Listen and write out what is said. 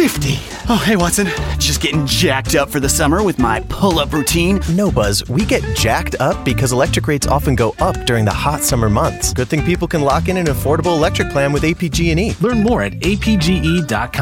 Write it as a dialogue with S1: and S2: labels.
S1: 50. Oh, hey, Watson. Just getting jacked up for the summer with my pull-up routine.
S2: No, Buzz. We get jacked up because electric rates often go up during the hot summer months. Good thing people can lock in an affordable electric plan with APG&E.
S3: Learn more at apge.com.